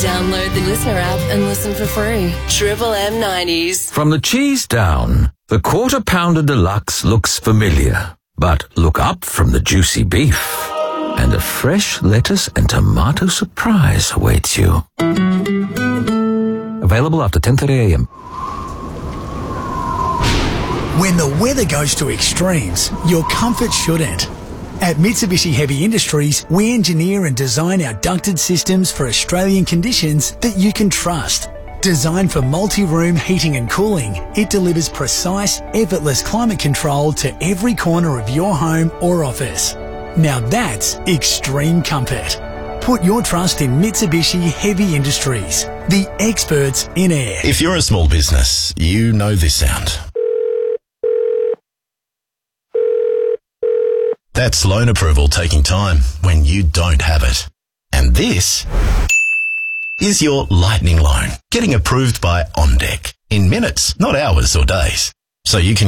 Download the Listener app and listen for free. Triple M 90s. From the cheese down, the Quarter Pounder Deluxe looks familiar. But look up from the juicy beef, and a fresh lettuce and tomato surprise awaits you. Available after 10:30 a.m. When the weather goes to extremes, your comfort shouldn't. At Mitsubishi Heavy Industries, we engineer and design our ducted systems for Australian conditions that you can trust. Designed for multi-room heating and cooling, it delivers precise, effortless climate control to every corner of your home or office. Now that's extreme comfort. Put your trust in Mitsubishi Heavy Industries, the experts in air. If you're a small business, you know this sound. That's loan approval taking time when you don't have it. And this is your lightning loan getting approved by OnDeck in minutes, not hours or days. So you can